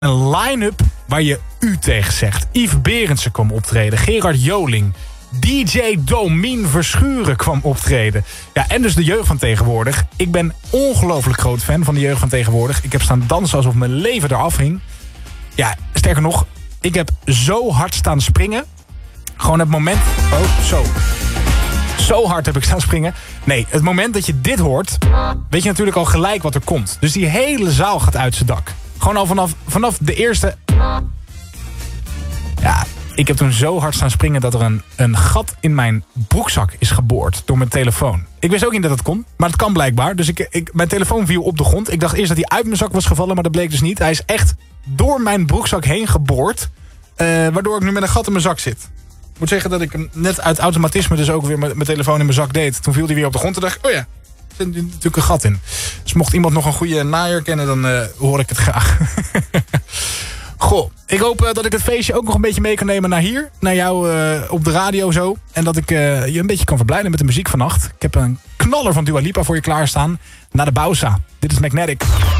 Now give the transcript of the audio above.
Een line-up waar je u tegen zegt. Yves Berendsen kwam optreden. Gerard Joling. DJ Domien Verschuren kwam optreden. Ja, en dus de jeugd van tegenwoordig. Ik ben ongelooflijk groot fan van de jeugd van tegenwoordig. Ik heb staan dansen alsof mijn leven eraf hing. Ja, sterker nog, ik heb zo hard staan springen. Gewoon het moment... Oh, zo. Zo hard heb ik staan springen. Nee, het moment dat je dit hoort... weet je natuurlijk al gelijk wat er komt. Dus die hele zaal gaat uit zijn dak. Gewoon al vanaf de eerste... Ja, ik heb toen zo hard staan springen dat er een gat in mijn broekzak is geboord door mijn telefoon. Ik wist ook niet dat het kon, maar het kan blijkbaar. Dus mijn telefoon viel op de grond. Ik dacht eerst dat hij uit mijn zak was gevallen, maar dat bleek dus niet. Hij is echt door mijn broekzak heen geboord. Waardoor ik nu met een gat in mijn zak zit. Ik moet zeggen dat ik hem net uit automatisme dus ook weer mijn telefoon in mijn zak deed. Toen viel hij weer op de grond en dacht ik, oh ja, er zit natuurlijk een gat in. Dus mocht iemand nog een goede naaier kennen, dan hoor ik het graag. Goh, ik hoop dat ik het feestje ook nog een beetje mee kan nemen naar hier. Naar jou op de radio zo. En dat ik je een beetje kan verblijden met de muziek vannacht. Ik heb een knaller van Dua Lipa voor je klaarstaan. Naar de Bausa. Dit is Magnetic.